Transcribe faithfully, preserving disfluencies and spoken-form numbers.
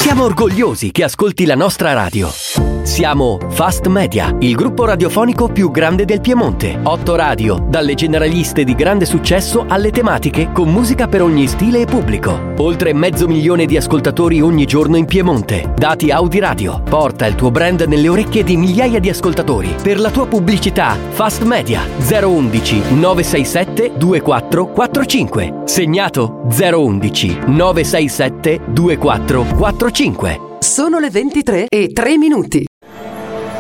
Siamo orgogliosi che ascolti la nostra radio. Siamo Fast Media, il gruppo radiofonico più grande del Piemonte. Otto radio, dalle generaliste di grande successo alle tematiche con musica per ogni stile e pubblico. Oltre mezzo milione di ascoltatori ogni giorno in Piemonte. Dati Audi Radio. Porta il tuo brand nelle orecchie di migliaia di ascoltatori. Per la tua pubblicità, Fast Media zero undici nove sei sette due quattro quattro cinque. Segnato zero undici nove sei sette due quattro quattro cinque. Sono le ventitré e tre minuti.